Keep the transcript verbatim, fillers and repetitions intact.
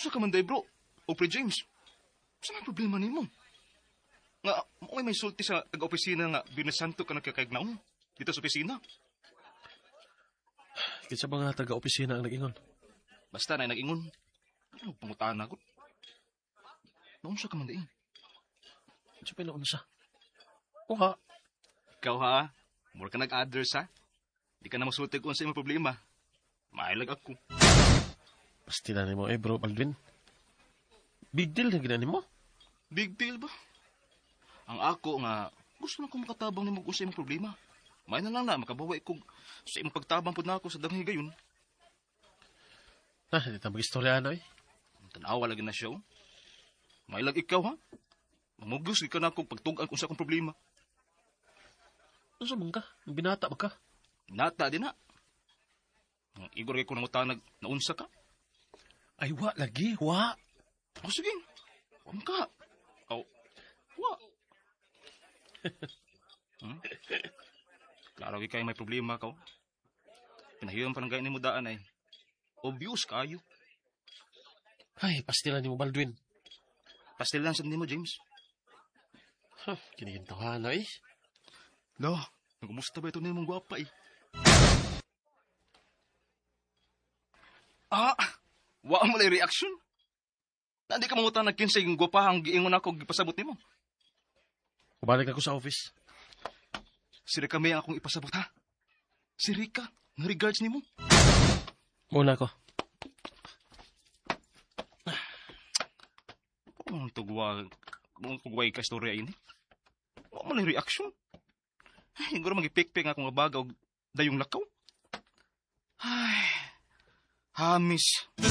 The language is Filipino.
Nausa ka man day, bro. O pre James. Saan ang problema ni mo? Nga, mo may sulti sa taga-opisina nga binasanto ka nagkakaignaon dito sa opisina. Kinsa ba nga taga-opisina ang nag-ingon? Basta na nag-ingon. Ano, pangutaan ako. Nausa ka man day. Kinsa pa noon siya? O ha? Ikaw ha? More ka nag-others ha? Di ka na masulti kung sa imong problema. Mailag ako. Basti na mo eh, bro Baldwin. Big deal na ginani mo? Big deal ba? Ang ako nga, gusto na kong makatabang ni mo kung sa imong problema. May na lang na, makabaway ko sa imong pagtabang po na ako sa dangay gayon. Ah, hindi ta mag-istorya ano eh. Tanawa lagi na siya oh. Mailag ikaw ha? Mamugos ka na akong pagtugan kung sa akong problema. Ano sa mga ka? Binata ba ka? Nata din na. Igor kay ko nang utanag, naunsa ka? Ay, wa lagi, wa. O sige, wam ka. O, wa. hmm? Klaro kayo may problema ka. Pinahiyon pa ng ganyan mo daan ay. Obvious kayo. Ay, pastilan ni mo, Baldwin. Pastilan sa mo, James. Huh, kinigintahan na eh. No, nagumusta ba ito na mong gwapa eh? Ah, wa mo na reaction? Nandi ka mangutan na kinsay yung gwapahang giingon ako gipasabot nimo. Kubalik ako sa office. Si Rika may akong ipasabot ha? Si Rika, na regards nimo. Muna ko. Kung tugwa, kung tugway ka storya ini. Wa mo na reaction? Ay, siguro magipik-pik nga akong abaga o dayong lakaw. Ay, hamis.